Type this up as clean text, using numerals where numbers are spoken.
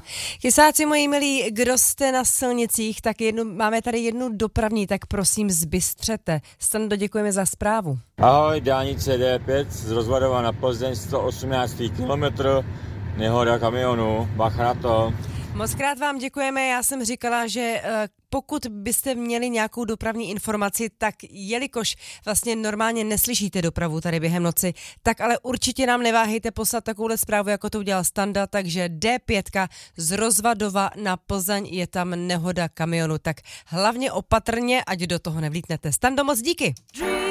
Chysáci moji milí, kdo jste na silnicích, tak máme tady jednu dopravní, tak prosím zbystřete. Stando, děkujeme za zprávu. Ahoj, dálnice D5 z Rozvadova na Plzeň, 118. kilometr, nehoda kamionu, bacha na to. Mockrát vám děkujeme, já jsem říkala, že pokud byste měli nějakou dopravní informaci, tak jelikož vlastně normálně neslyšíte dopravu tady během noci, tak ale určitě nám neváhejte poslat takovouhle zprávu, jako to udělal Standa, takže D5 z Rozvadova na Plzeň, je tam nehoda kamionu, tak hlavně opatrně, ať do toho nevlítnete. Stando, moc díky.